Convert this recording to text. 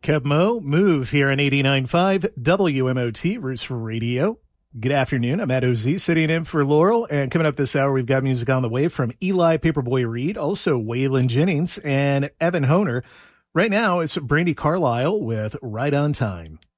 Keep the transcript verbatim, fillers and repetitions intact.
Jacob Moe, Move here on eighty-nine point five W M O T, Roots Radio. Good afternoon. I'm Matt O Z, sitting in for Laurel. And coming up this hour, we've got music on the way from Eli Paperboy Reed, also Waylon Jennings, and Evan Honer. Right now, it's Brandi Carlile with Right on Time.